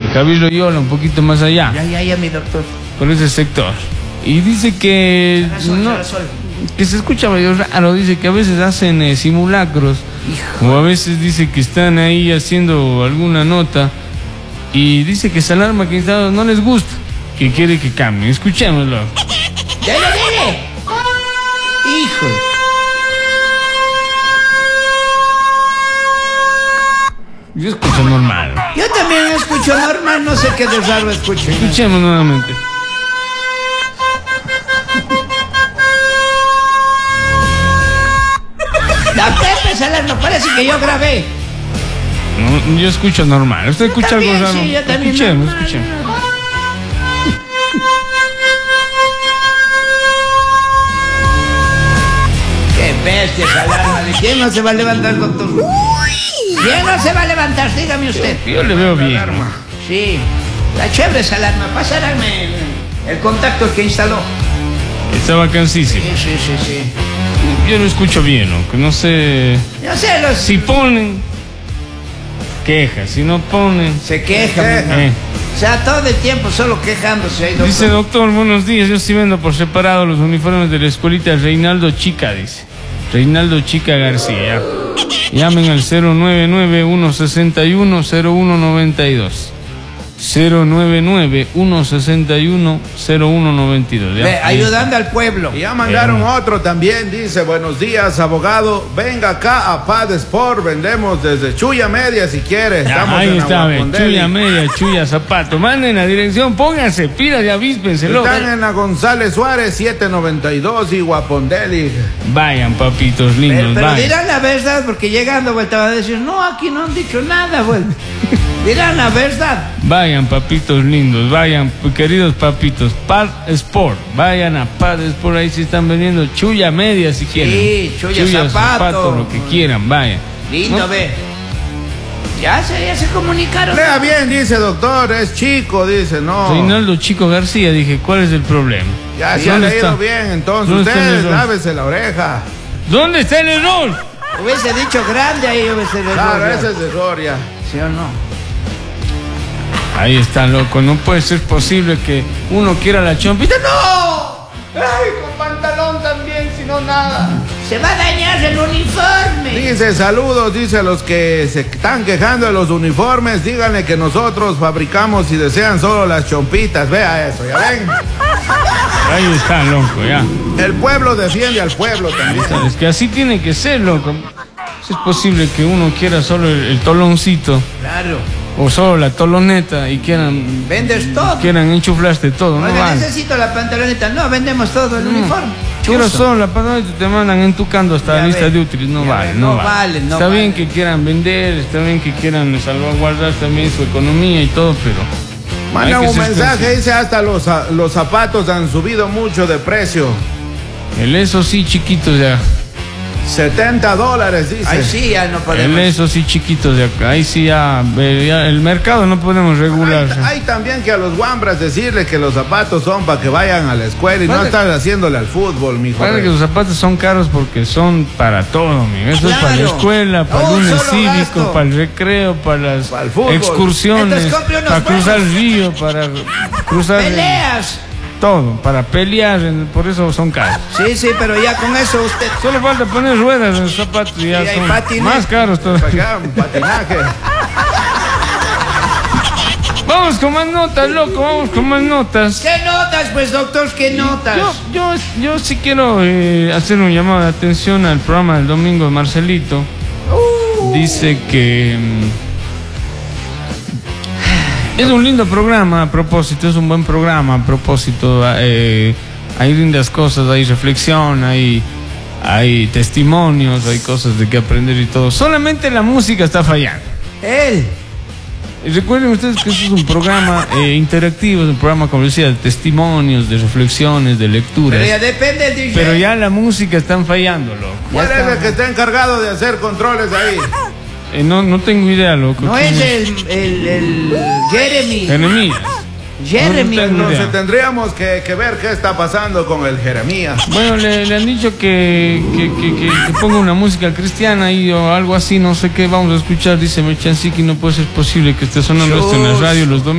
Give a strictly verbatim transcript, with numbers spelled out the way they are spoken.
Javier Loyola, un poquito más allá. Ya, ya, ya, mi doctor. Por ese sector. Y dice que Charazol, no, Charazol. que se escucha medio raro, dice que a veces hacen eh, simulacros. Hijo. O a veces dice que están ahí haciendo alguna nota y dice que esa alarma que instalado no les gusta, que quiere que cambie. Escuchémoslo. ¡Dale, dale! ¡Hijo! Yo escucho normal. Yo también escucho normal, no sé qué de raro escucho. Escuchemos nuevamente. La Pepe Salerno, parece que yo grabé. No, yo escucho normal. ¿Usted escucha También, algo raro? sí, yo también Escuchemos, normal. escuchemos. ¡Qué bestia esa alarma! ¿De quién no se va a levantar, doctor? ¿Quién no se va a levantar? Dígame usted. Yo le veo bien. ¿No? Sí, la chévere esa alarma. Pasarme el, el contacto que instaló. Está vacancísimo. Sí, sí, sí, sí. Yo lo escucho bien, ¿no? Que no sé. Yo sé, los... Si ponen, queja. Si no ponen, se quejan. eh. O sea, todo el tiempo solo quejándose ahí, doctor. Dice, doctor, buenos días. Yo sí vendo por separado los uniformes de la escuelita Reinaldo Chica, dice. Reinaldo Chica García. Llamen al cero nueve nueve, uno seis uno, cero uno nueve dos. cero nueve nueve, uno seis uno, cero uno nueve dos. Ve, ayudando al pueblo. Y ya mandaron eh. otro también, dice, buenos días, abogado, venga acá a Pad Sport, vendemos desde Chuya Media si quiere. Ya, Estamos ahí en está, ve, Aguapondeli. Chuya Media, Chuya Zapato. Manden la dirección, pónganse pilas y avíspenselo. Están en la González Suárez, siete noventa y dos y Guapondeli. Vayan, papitos lindos, Pero, pero vayan. dirán la verdad, porque llegando vuelta a decir, no, aquí no han dicho nada, güey. Dirán la verdad. Vayan, papitos lindos, vayan, queridos papitos. Pad Sport, vayan a Pad Sport, ahí se están vendiendo Chuya Media si quieren. Sí, Chuya Zapato. Lo que quieran, vayan. Lindo, ¿No? ve. Ya se, ya se comunicaron. Lea bien, dice doctor, es chico, dice, no. Reinaldo Chico García, dije, ¿cuál es el problema? Ya se ha ¿Dónde leído está? bien, entonces ¿Dónde está el ustedes error? lávese la oreja. ¿Dónde está el error? Hubiese dicho grande ahí, hubiese dicho. Claro, ese es error ya. ¿Sí o no? Ahí está, loco, no puede ser posible que uno quiera la chompita. ¡No! Ay, con pantalón también, si no nada. Se va a dañar el uniforme. Dice, saludos, dice a los que se están quejando de los uniformes, díganle que nosotros fabricamos y desean solo las chompitas, vea eso, ¿ya ven? Ahí está, loco, ya. El pueblo defiende al pueblo también. Es que así tiene que ser, loco. Es posible que uno quiera solo el, el toloncito. Claro. O solo la toloneta y quieran... Vendes todo. Quieran enchuflarte todo, ¿no? Oiga, Vale. necesito la pantaloneta. No, vendemos todo el No. uniforme. Quiero Chuzo. solo la pantaloneta y te mandan entucando hasta Ya la lista ve, de útiles. No ya vale, ve, no, no vale. vale, no Está vale. bien que quieran vender, está bien que quieran salvaguardar también su economía y todo, pero... Manda hay que un ser mensaje, consciente. dice, hasta los, za- los zapatos han subido mucho de precio. El eso sí chiquitos de acá. setenta dólares, dice. Ahí sí, ya no El podemos. eso sí chiquitos de acá. Ahí sí ya, eh, ya el mercado no podemos regular. Hay, hay también que a los guambras decirles que los zapatos son para que vayan a la escuela y Vale. no estar haciéndole al fútbol, mijo. Claro que los zapatos son caros porque son para todo, amigo. Eso es para la Claro. escuela, para el Un lunes solo cívico, gasto. para el recreo, para las Para el fútbol. excursiones, Entonces compre unos para cruzar el buenos. río, para cruzar el- Peleas. todo, para pelear, en- por eso son caros. Sí, sí, pero ya con eso usted. Solo falta poner ruedas en los zapatos y ya Y hay son patines. más caros Para todavía. acá, un patinaje. Vamos con más notas, loco, vamos con más notas. ¿Qué notas, pues, doctor? ¿Qué notas? Yo, yo, yo sí quiero eh, hacer un llamado de atención al programa del domingo de Marcelito. Uh. Dice que mm, es un lindo programa a propósito, es un buen programa a propósito. Eh, hay lindas cosas, hay reflexión, hay, hay testimonios, hay cosas de que aprender y todo. Solamente la música está fallando. Él. Y recuerden ustedes que esto es un programa eh, interactivo, es un programa, como decía, de testimonios, de reflexiones, de lecturas. Pero ya depende del D J. Pero ya la música están fallando, loco. ¿Cuál Ya es está. el que está encargado de hacer controles ahí? Eh, no, no tengo idea, loco. No ¿Quién es el, el, el Jeremy. Jeremías. Jeremy. No tengo idea. Entonces tendríamos que, que ver qué está pasando con el Jeremías. Bueno, le, le han dicho que, que, que, que, que ponga una música cristiana y o algo así, no sé qué vamos a escuchar. Dice Merchansiki, no puede ser posible que esté sonando esto en la radio los domingos.